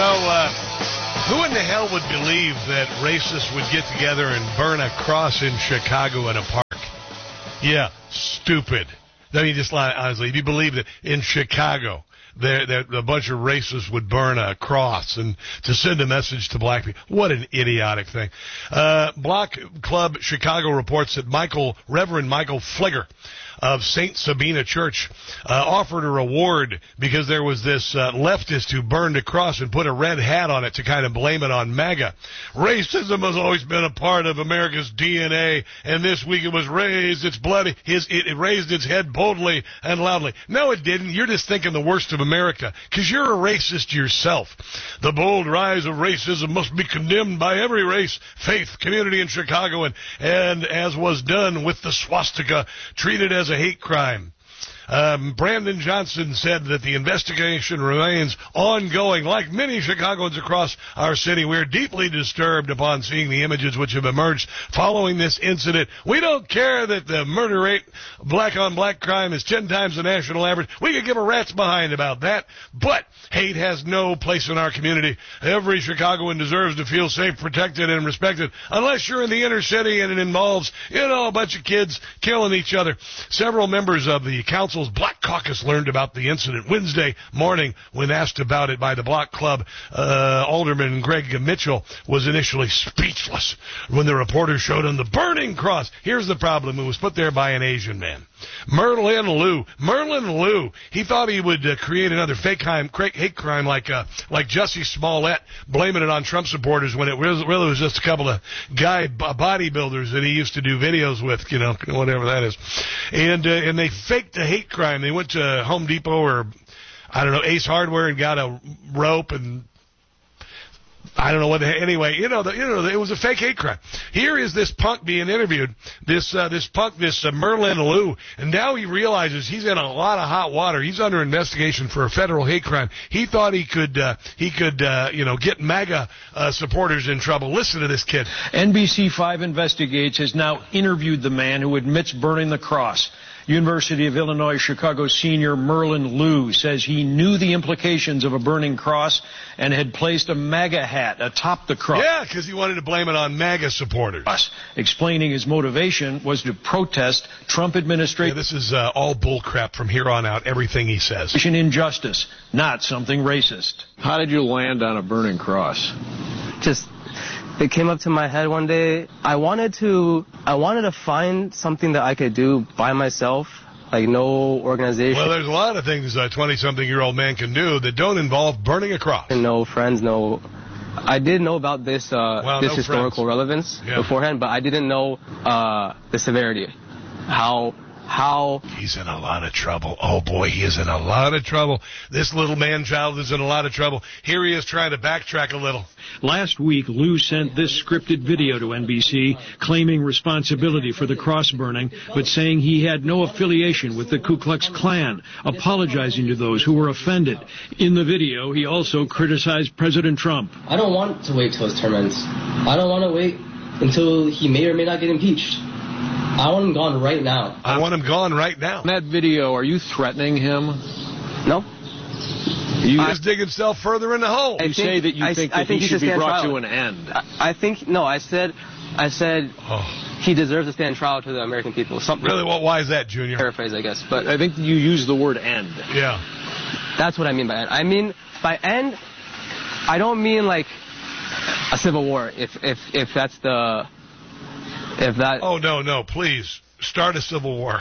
Who in the hell would believe that racists would get together and burn a cross in Chicago in a park? Yeah, stupid. I mean, just honestly, if you believe that in Chicago that a bunch of racists would burn a cross and to send a message to black people, what an idiotic thing. Block Club Chicago reports that Reverend Michael Fligger of St. Sabina Church offered a reward because there was this leftist who burned a cross and put a red hat on it to kind of blame it on MAGA. Racism has always been a part of America's DNA, and this week it was raised its bloody, it raised its head boldly and loudly. No, it didn't. You're just thinking the worst of America because you're a racist yourself. The bold rise of racism must be condemned by every race, faith, community in Chicago, and as was done with the swastika, treated as a hate crime. Brandon Johnson said that the investigation remains ongoing. Like many Chicagoans across our city, we're deeply disturbed upon seeing the images which have emerged following this incident. We don't care that the murder rate, black-on-black crime, is 10 times the national average. We could give a rat's behind about that, but hate has no place in our community. Every Chicagoan deserves to feel safe, protected, and respected, unless you're in the inner city and it involves, a bunch of kids killing each other. Several members of the council's Black Caucus learned about the incident Wednesday morning when asked about it by the Block Club. Alderman Greg Mitchell was initially speechless when the reporter showed him the burning cross. Here's the problem. It was put there by an Asian man. Merlin Liu. He thought he would create another hate crime like Jussie Smollett, blaming it on Trump supporters when it really was just a couple of guy bodybuilders that he used to do videos with, whatever that is. And they faked the hate crime. They went to Home Depot or, Ace Hardware and got a rope and I don't know what. Anyway, it was a fake hate crime. Here is this punk being interviewed. This Merlin Liu, and now he realizes he's in a lot of hot water. He's under investigation for a federal hate crime. He thought he could get MAGA supporters in trouble. Listen to this kid. NBC5 Investigates has now interviewed the man who admits burning the cross. University of Illinois Chicago senior Merlin Liu says he knew the implications of a burning cross and had placed a MAGA hat atop the cross. Yeah, because he wanted to blame it on MAGA supporters. Explaining his motivation was to protest Trump administration. Yeah, this is all bullcrap from here on out, everything he says. Injustice, not something racist. How did you land on a burning cross? It came up to my head one day. I wanted to find something that I could do by myself, like no organization. Well, there's a lot of things a 20-something-year-old man can do that don't involve burning a cross. And no friends, no. I did know about this historical relevance beforehand, but I didn't know the severity. How he's in a lot of trouble. Oh boy, he is in a lot of trouble. This little man-child is in a lot of trouble. Here he is trying to backtrack a little. Last week, Liu sent this scripted video to NBC claiming responsibility for the cross burning, but saying he had no affiliation with the Ku Klux Klan, apologizing to those who were offended. In the video, he also criticized President Trump. I don't want to wait till his term ends. I don't want to wait until he may or may not get impeached. I want him gone right now. I want him gone right now. In that video, are you threatening him? No. He's just digging himself further in the hole. You say that you think that he should be brought to an end. I said he deserves to stand trial to the American people. Really? Well, why is that, Junior? Paraphrase, I guess. But I think you use the word end. Yeah. That's what I mean by end. I mean, by end, I don't mean like a civil war, if that's the... If that... Oh, no, please. Start a civil war.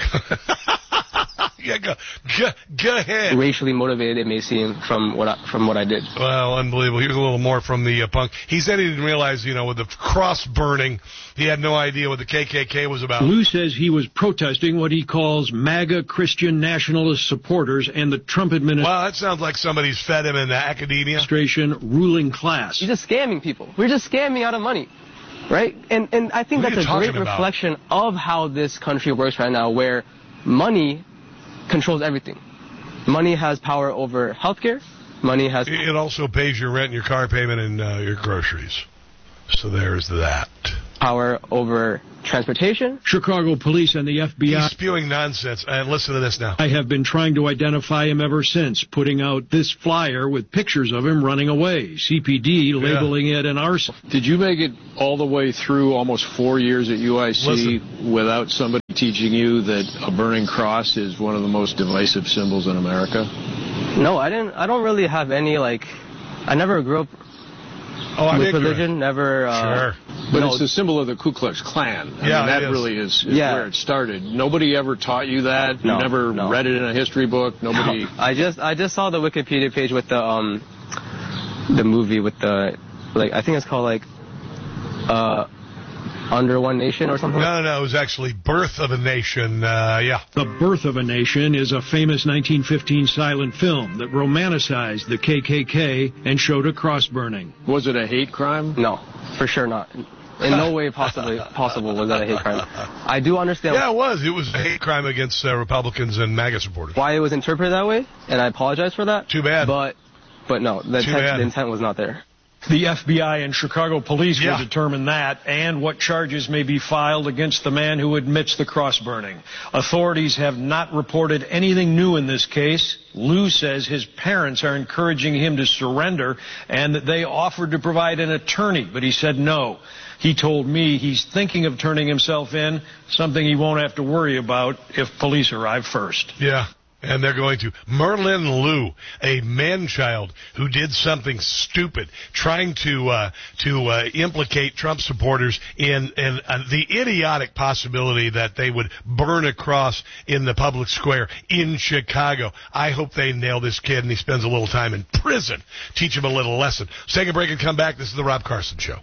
Yeah, go ahead. Racially motivated, it may seem, from what I did. Well, unbelievable. Here's a little more from the punk. He said he didn't realize, with the cross burning, he had no idea what the KKK was about. Liu says he was protesting what he calls MAGA Christian nationalist supporters and the Trump administration. Well, that sounds like somebody's fed him in the academia. Ruling class. You're just scamming people. We're just scamming out of money. Right? And I think that's a great reflection of how this country works right now, where money controls everything. Money has power over healthcare. Money has... It also pays your rent and your car payment and your groceries. So there's that. Power over transportation. Chicago police and the FBI. He's spewing nonsense. And listen to this now. I have been trying to identify him ever since, putting out this flyer with pictures of him running away. CPD labeling it an arson. Did you make it all the way through almost 4 years at UIC without somebody teaching you that a burning cross is one of the most divisive symbols in America? No, I didn't. I don't really have any, I never grew up with religion, never. Sure. But it's the symbol of the Ku Klux Klan. I mean, that really is where it started. Nobody ever taught you that? You never read it in a history book? Nobody. No. I just saw the Wikipedia page with the movie with the, I think it's called, Under One Nation or something? No, it was actually Birth of a Nation, The Birth of a Nation is a famous 1915 silent film that romanticized the KKK and showed a cross burning. Was it a hate crime? No, for sure not. In no way possible was that a hate crime. I do understand. Yeah, it was. It was a hate crime against Republicans and MAGA supporters. Why it was interpreted that way, and I apologize for that. Too bad. But no, the intent was not there. The FBI and Chicago police will determine that and what charges may be filed against the man who admits the cross burning. Authorities have not reported anything new in this case. Lou says his parents are encouraging him to surrender and that they offered to provide an attorney, but he said no. He told me he's thinking of turning himself in, something he won't have to worry about if police arrive first. Yeah. And they're going to. Merlin Lou, a man-child who did something stupid, trying to implicate Trump supporters in the idiotic possibility that they would burn a cross in the public square in Chicago. I hope they nail this kid and he spends a little time in prison. Teach him a little lesson. Let's take a break and come back. This is the Rob Carson Show.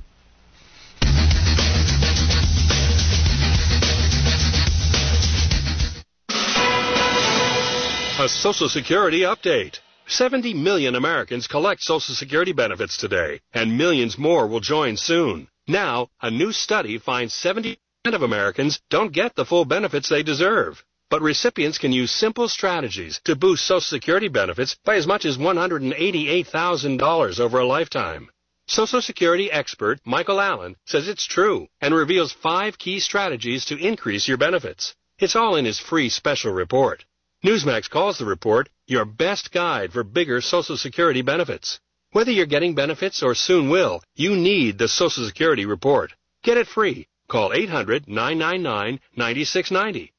A Social Security update. 70 million Americans collect Social Security benefits today, and millions more will join soon. Now, a new study finds 70% of Americans don't get the full benefits they deserve. But recipients can use simple strategies to boost Social Security benefits by as much as $188,000 over a lifetime. Social Security expert Michael Allen says it's true and reveals 5 key strategies to increase your benefits. It's all in his free special report. Newsmax calls the report your best guide for bigger Social Security benefits. Whether you're getting benefits or soon will, you need the Social Security report. Get it free. Call 800-999-9690.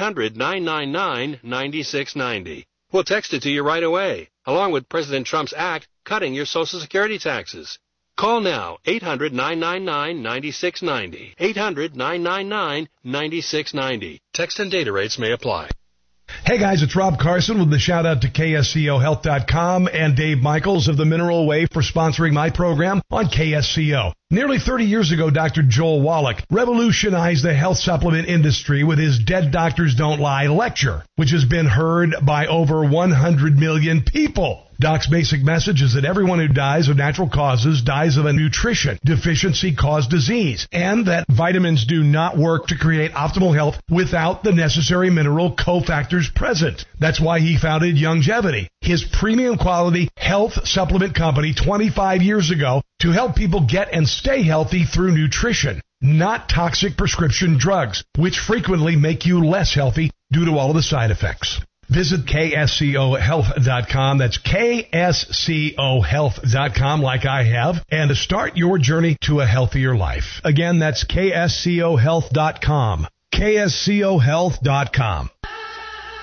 800-999-9690. We'll text it to you right away, along with President Trump's act cutting your Social Security taxes. Call now, 800-999-9690. 800-999-9690. Text and data rates may apply. Hey guys, it's Rob Carson with the shout out to KSCOHealth.com and Dave Michaels of the Mineral Way for sponsoring my program on KSCO. Nearly 30 years ago, Dr. Joel Wallach revolutionized the health supplement industry with his Dead Doctors Don't Lie lecture, which has been heard by over 100 million people. Doc's basic message is that everyone who dies of natural causes dies of a nutrition deficiency caused disease, and that vitamins do not work to create optimal health without the necessary mineral cofactors present. That's why he founded Youngevity, his premium quality health supplement company 25 years ago, to help people get and stay healthy through nutrition, not toxic prescription drugs, which frequently make you less healthy due to all of the side effects. Visit KSCOHealth.com. That's KSCOHealth.com, like I have, and to start your journey to a healthier life. Again, that's KSCOHealth.com. KSCOHealth.com.